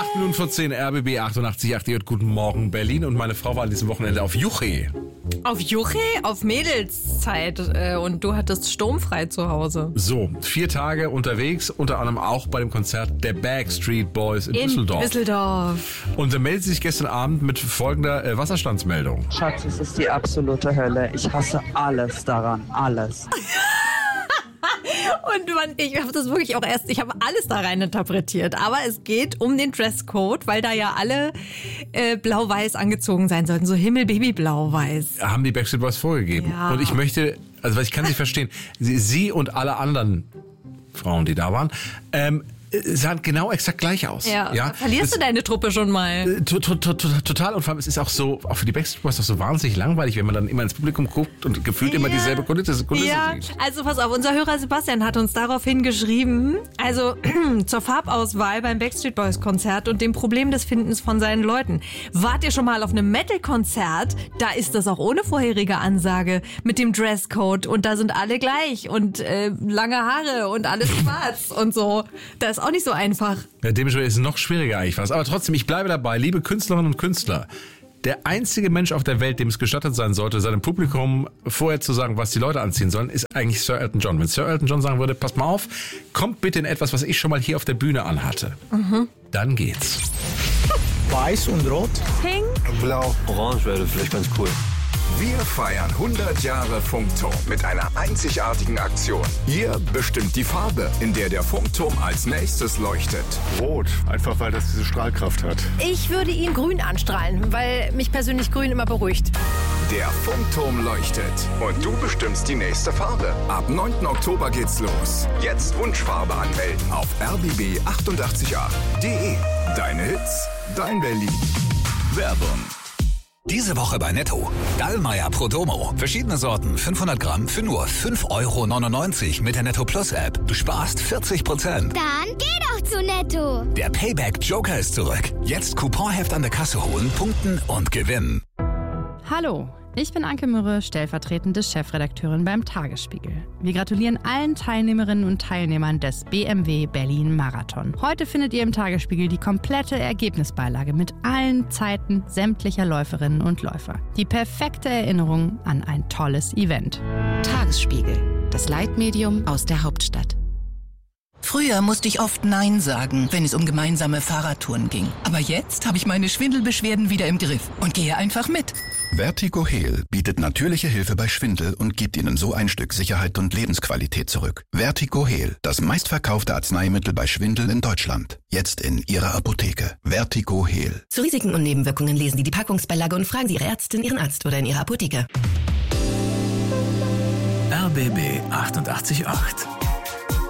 8 Minuten vor 10, RBB 88.8. Guten Morgen, Berlin. Und meine Frau war an diesem Wochenende auf Juche. Auf Juche? Auf Mädelszeit. Und du hattest sturmfrei zu Hause. So, 4 Tage unterwegs, unter anderem auch bei dem Konzert der Backstreet Boys in Düsseldorf. Und er meldet sich gestern Abend mit folgender Wasserstandsmeldung. Schatz, es ist die absolute Hölle. Ich hasse alles daran. Alles. Und ich habe das wirklich auch ich habe alles da rein interpretiert. Aber es geht um den Dresscode, weil da ja alle blau-weiß angezogen sein sollten. So Himmel-Baby-blau-weiß. Haben die Backstreet Boys vorgegeben. Ja. Und ich möchte, also ich kann sie verstehen, sie und alle anderen Frauen, die da waren, sahen genau exakt gleich aus. Ja. Verlierst du deine Truppe schon mal? Total. Und vor allem, es ist auch so, auch für die Backstreet Boys, so wahnsinnig langweilig, wenn man dann immer ins Publikum guckt und gefühlt immer dieselbe Kulisse sieht. Also pass auf, unser Hörer Sebastian hat uns daraufhin geschrieben, also zur Farbauswahl beim Backstreet Boys Konzert und dem Problem des Findens von seinen Leuten. Wart ihr schon mal auf einem Metal-Konzert? Da ist das auch ohne vorherige Ansage mit dem Dresscode und da sind alle gleich und lange Haare und alles schwarz und so. Da ist auch nicht so einfach. Ja, dementsprechend ist es noch schwieriger eigentlich fast. Aber trotzdem, ich bleibe dabei. Liebe Künstlerinnen und Künstler, der einzige Mensch auf der Welt, dem es gestattet sein sollte, seinem Publikum vorher zu sagen, was die Leute anziehen sollen, ist eigentlich Sir Elton John. Wenn Sir Elton John sagen würde, passt mal auf, kommt bitte in etwas, was ich schon mal hier auf der Bühne anhatte. Dann geht's. Weiß und Rot. Pink. Blau. Orange wäre vielleicht ganz cool. Wir feiern 100 Jahre Funkturm mit einer einzigartigen Aktion. Ihr bestimmt die Farbe, in der der Funkturm als nächstes leuchtet. Rot, einfach weil das diese Strahlkraft hat. Ich würde ihn grün anstrahlen, weil mich persönlich grün immer beruhigt. Der Funkturm leuchtet und du bestimmst die nächste Farbe. Ab 9. Oktober geht's los. Jetzt Wunschfarbe anmelden auf rbb888.de. Deine Hits, dein Berlin. Werbung. Diese Woche bei Netto. Dallmayr Pro Domo. Verschiedene Sorten, 500 Gramm für nur 5,99 € mit der Netto Plus App. Du sparst 40%. Dann geh doch zu Netto. Der Payback Joker ist zurück. Jetzt Couponheft an der Kasse holen, punkten und gewinnen. Hallo, ich bin Anke Mürre, stellvertretende Chefredakteurin beim Tagesspiegel. Wir gratulieren allen Teilnehmerinnen und Teilnehmern des BMW Berlin Marathon. Heute findet ihr im Tagesspiegel die komplette Ergebnisbeilage mit allen Zeiten sämtlicher Läuferinnen und Läufer. Die perfekte Erinnerung an ein tolles Event. Tagesspiegel, das Leitmedium aus der Hauptstadt. Früher musste ich oft Nein sagen, wenn es um gemeinsame Fahrradtouren ging. Aber jetzt habe ich meine Schwindelbeschwerden wieder im Griff und gehe einfach mit. Vertigo Heal bietet natürliche Hilfe bei Schwindel und gibt Ihnen so ein Stück Sicherheit und Lebensqualität zurück. Vertigo Heal, das meistverkaufte Arzneimittel bei Schwindel in Deutschland. Jetzt in Ihrer Apotheke. Vertigo Heal. Zu Risiken und Nebenwirkungen lesen Sie die Packungsbeilage und fragen Sie Ihre Ärztin, Ihren Arzt oder in Ihrer Apotheke. RBB 88.8